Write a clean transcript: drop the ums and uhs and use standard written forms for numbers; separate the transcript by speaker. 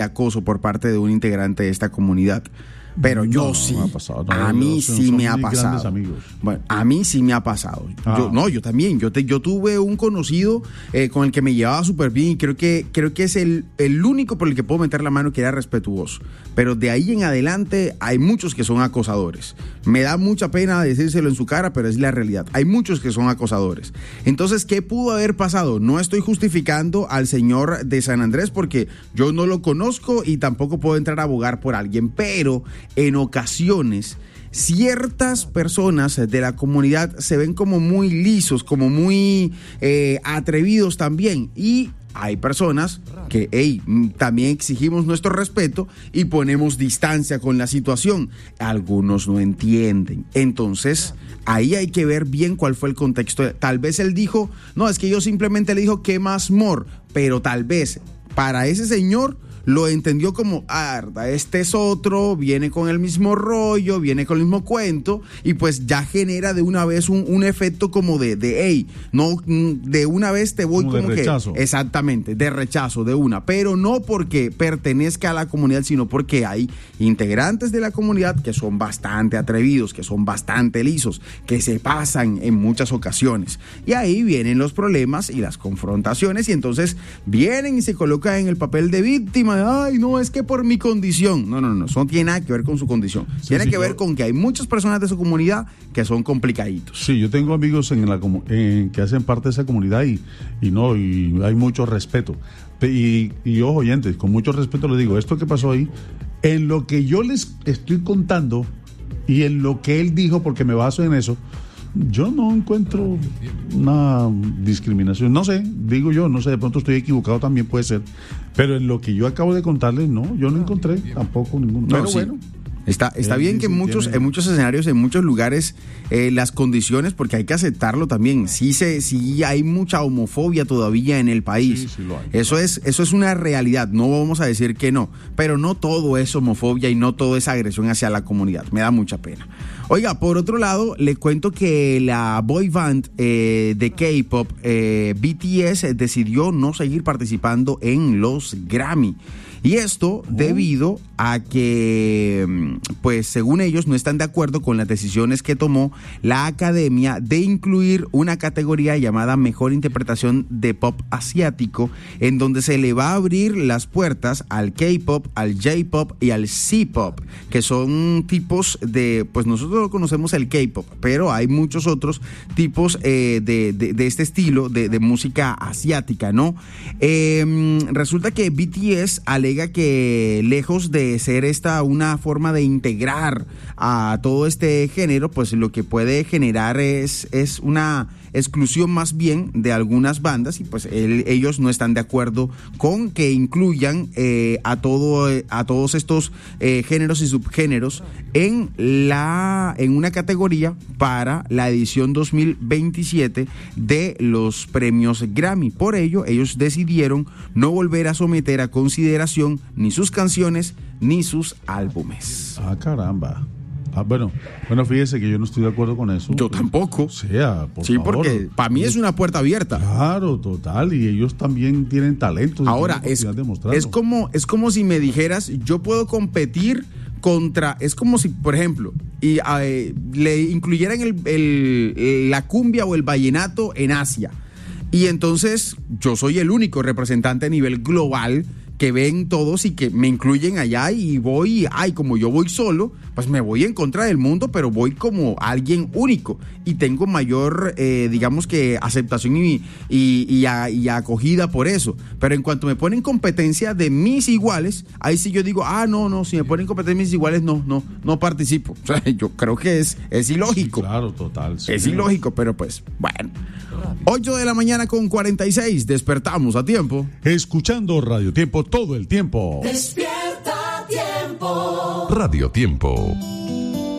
Speaker 1: acoso por parte de un integrante de esta comunidad. Pero yo sí, a mí sí me ha pasado. Bueno, a mí sí me ha pasado. Yo también. Yo tuve un conocido con el que me llevaba súper bien y creo que es el único por el que puedo meter la mano que era respetuoso. Pero de ahí en adelante hay muchos que son acosadores. Me da mucha pena decírselo en su cara, pero es la realidad. Hay muchos que son acosadores. Entonces, ¿qué pudo haber pasado? No estoy justificando al señor de San Andrés porque yo no lo conozco y tampoco puedo entrar a abogar por alguien, pero en ocasiones ciertas personas de la comunidad se ven como muy lisos, como muy atrevidos también, y hay personas que también exigimos nuestro respeto y ponemos distancia con la situación. Algunos no entienden. Entonces, ahí hay que ver bien cuál fue el contexto. Tal vez él dijo, no, es que yo simplemente le dijo, ¿qué más more? Pero tal vez para ese señor lo entendió como, este es otro, viene con el mismo rollo, viene con el mismo cuento, y pues ya genera de una vez un efecto como de no, de una vez te voy como
Speaker 2: de rechazo.
Speaker 1: Exactamente, de rechazo, de una, pero no porque pertenezca a la comunidad, sino porque hay integrantes de la comunidad que son bastante atrevidos, que son bastante lisos, que se pasan en muchas ocasiones, y ahí vienen los problemas y las confrontaciones, y entonces vienen y se colocan en el papel de víctima. Ay, no, es que por mi condición. No, eso no tiene nada que ver con su condición. Tiene que ver con que hay muchas personas de su comunidad que son complicaditos.
Speaker 2: Sí, yo tengo amigos que hacen parte de esa comunidad y hay mucho respeto. Y ojo, oyentes, con mucho respeto les digo, esto que pasó ahí, en lo que yo les estoy contando y en lo que él dijo, porque me baso en eso, yo no encuentro una discriminación, no sé, de pronto estoy equivocado, también puede ser, pero en lo que yo acabo de contarles, no, yo no encontré tampoco ninguno. Pero
Speaker 1: sí.
Speaker 2: Bueno.
Speaker 1: Está bien que en muchos escenarios, en muchos lugares, las condiciones, porque hay que aceptarlo también, sí hay mucha homofobia todavía en el país.
Speaker 2: Sí lo hay.
Speaker 1: Eso es una realidad, no vamos a decir que no, pero no todo es homofobia y no todo es agresión hacia la comunidad, me da mucha pena. Oiga, por otro lado, le cuento que la boy band de K-pop, BTS, decidió no seguir participando en los Grammy. Y esto debido a que, pues según ellos, no están de acuerdo con las decisiones que tomó la academia de incluir una categoría llamada Mejor Interpretación de Pop Asiático, en donde se le va a abrir las puertas al K-pop, al J-pop y al C-pop, que son tipos de, pues nosotros conocemos el K-pop, pero hay muchos otros tipos de este estilo de música asiática, ¿no? Resulta que BTS alega que lejos de ser esta una forma de integrar a todo este género, pues lo que puede generar es una exclusión más bien de algunas bandas, y pues ellos no están de acuerdo con que incluyan a todos estos géneros y subgéneros en una categoría para la edición 2027 de los premios Grammy. Por ello, ellos decidieron no volver a someter a consideración ni sus canciones ni sus álbumes.
Speaker 2: Caramba. Bueno, fíjese que yo no estoy de acuerdo con eso.
Speaker 1: Yo tampoco.
Speaker 2: O sea, por
Speaker 1: sí,
Speaker 2: favor.
Speaker 1: Porque para mí es una puerta abierta.
Speaker 2: Claro, total, y ellos también tienen talento.
Speaker 1: Ahora, es como si me dijeras, yo puedo competir contra, es como si, por ejemplo, le incluyeran la cumbia o el vallenato en Asia, y entonces yo soy el único representante a nivel global que ven todos y que me incluyen allá, y voy, como yo voy solo, pues me voy en contra del mundo, pero voy como alguien único y tengo mayor, digamos que aceptación y acogida por eso. Pero en cuanto me ponen competencia de mis iguales, ahí sí yo digo, no, si me ponen competencia de mis iguales, no participo. O sea, yo creo que es ilógico.
Speaker 2: Sí, claro, total. Sí.
Speaker 1: Es ilógico, pero pues, bueno. 8 de la mañana con 46, despertamos a tiempo.
Speaker 2: Escuchando Radio Tiempo todo el tiempo.
Speaker 3: Despierta Tiempo.
Speaker 4: Radio Tiempo.